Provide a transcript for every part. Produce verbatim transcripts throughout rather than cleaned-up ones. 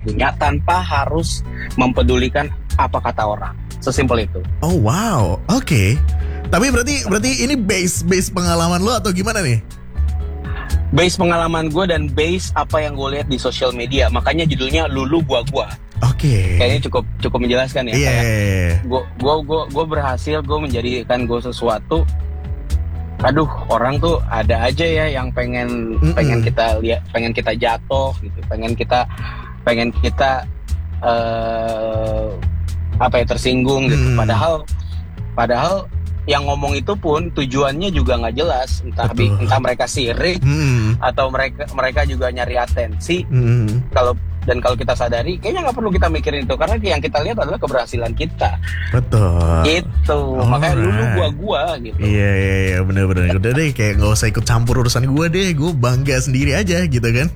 punya tanpa harus mempedulikan apa kata orang. Sesimpel itu. Oh wow, oke. Okay. Tapi berarti berarti ini base base pengalaman lo atau gimana nih? Base pengalaman gue dan base apa yang gue lihat di sosial media. Makanya judulnya Lulu Gua Gua. Oke. Okay. Kayaknya cukup cukup menjelaskan ya. Iya. Yeah. Gue gue gue gue berhasil gue menjadikan gue sesuatu. Aduh, orang tuh ada aja ya yang pengen Mm-mm. pengen kita lihat, pengen kita jatuh gitu, pengen kita pengen kita uh, apa ya tersinggung gitu. Mm. Padahal padahal yang ngomong itu pun tujuannya juga nggak jelas, entah bi- entah mereka sirik mm. atau mereka mereka juga nyari atensi. Mm. Kalau dan kalau kita sadari, kayaknya nggak perlu kita mikirin itu karena yang kita lihat adalah keberhasilan kita. Betul. Gitu, Alright. Makanya dulu gua-gua gitu. Iya iya iya benar-benar. Udah deh kayak nggak usah ikut campur urusan gue deh, gue bangga sendiri aja gitu kan.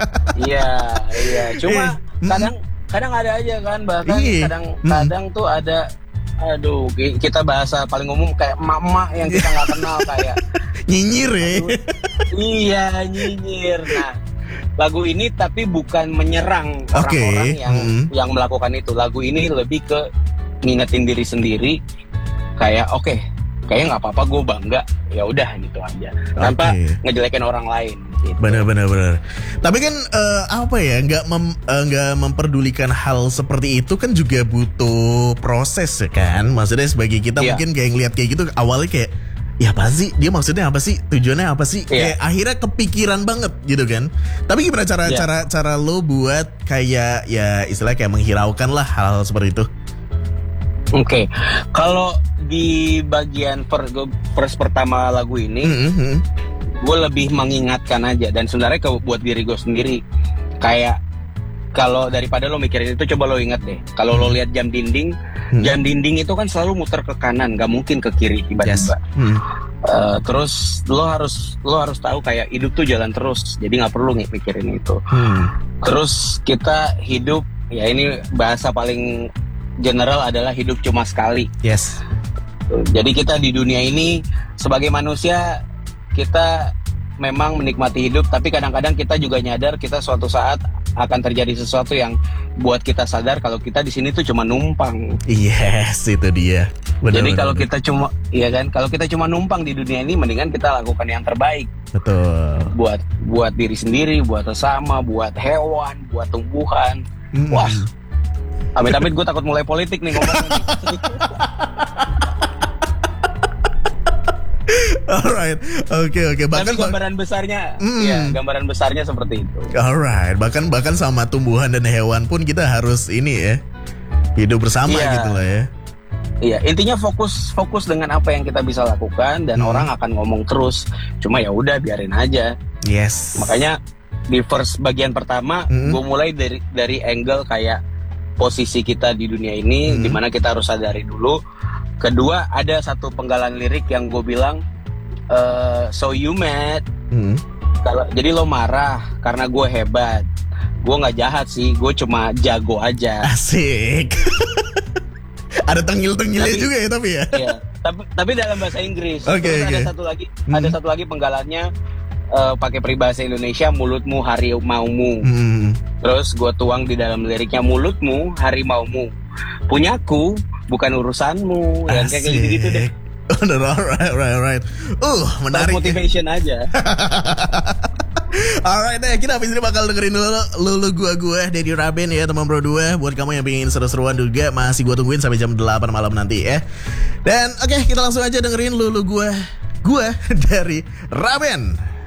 Iya iya. Cuma eh, kadang mm. kadang ada aja kan bahkan Iyi. kadang kadang mm. tuh ada. Aduh, kita bahasa paling umum kayak emak-emak yang kita nggak kenal kayak nyinyir ya. Aduh, iya nyinyir. Nah, lagu ini tapi bukan menyerang okay. orang-orang yang mm-hmm. yang melakukan itu. Lagu ini lebih ke ngingetin diri sendiri. Kayak oke, okay, kayaknya nggak apa-apa, gue bangga. Ya udah gitu aja. Tanpa okay. ngejelekin orang lain. Gitu. Benar-benar benar. Tapi kan uh, apa ya nggak mem, uh, nggak memperdulikan hal seperti itu kan juga butuh proses ya kan. Maksudnya sebagai kita yeah. mungkin kayak ngeliat kayak gitu awalnya kayak ya apa sih dia maksudnya apa sih tujuannya apa sih yeah. kayak akhirnya kepikiran banget gitu kan. Tapi gimana cara yeah. cara cara lo buat kayak ya istilah kayak menghiraukan lah hal-hal seperti itu. Oke, okay. Kalau di bagian per, verse pertama lagu ini. Mm-hmm. Gue lebih mengingatkan aja dan sebenarnya ke, buat diri gue sendiri kayak kalau daripada lo mikirin itu coba lo ingat deh kalau lo lihat jam dinding hmm. jam dinding itu kan selalu muter ke kanan nggak mungkin ke kiri tiba-tiba yes. hmm. uh, terus lo harus lo harus tahu kayak hidup tuh jalan terus jadi nggak perlu mikirin itu hmm. terus kita hidup ya ini bahasa paling general adalah hidup cuma sekali yes jadi kita di dunia ini sebagai manusia kita memang menikmati hidup, tapi kadang-kadang kita juga nyadar kita suatu saat akan terjadi sesuatu yang buat kita sadar kalau kita di sini tuh cuma numpang. Yes, itu dia. Benar, Jadi benar, kalau benar. kita cuma, iya kan, kalau kita cuma numpang di dunia ini, mendingan kita lakukan yang terbaik. Betul. Buat buat diri sendiri, buat sesama, buat hewan, buat tumbuhan. Mm. Wah, amit-amit gue takut mulai politik nih ngomongnya. Alright, oke okay, oke. Okay. Bahkan tapi gambaran besarnya, mm. ya gambaran besarnya seperti itu. Alright, bahkan bahkan sama tumbuhan dan hewan pun kita harus ini ya hidup bersama yeah. gitu lah ya. Iya, intinya fokus fokus dengan apa yang kita bisa lakukan dan mm. orang akan ngomong terus. Cuma ya udah biarin aja. Yes. Makanya di first bagian pertama, mm. gue mulai dari dari angle kayak posisi kita di dunia ini, mm. dimana kita harus sadari dulu. Kedua, ada satu penggalan lirik yang gue bilang, uh, so you mad, hmm. kalau jadi lo marah karena gue hebat, gue nggak jahat sih, gue cuma jago aja. Asik. Ada tengil-tengilnya juga ya tapi ya. Iya, tapi tapi dalam bahasa Inggris. Okay, Terus okay. ada satu lagi, hmm. ada satu lagi penggalannya uh, pakai peribahasa Indonesia, mulutmu harimaumu. Hmm. Terus gue tuang di dalam liriknya, mulutmu harimaumu, punyaku bukan urusanmu. Ya kayak gitu-gitu deh. Oh, no, alright, alright, alright. Uh, menarik. Motivation aja. Alright deh, kita habis ini bakal dengerin dulu Lulu Gua Gua dari Raben ya teman bro dua. Buat kamu yang pengen seru-seruan juga masih gua tungguin sampai jam delapan malam nanti ya. Dan oke okay, kita langsung aja dengerin Lulu Gua Gua dari Raben.